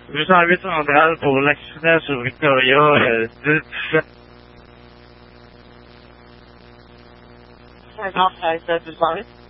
Du savais central pour l'accident sur Victoria, 10-17. 50 13 208.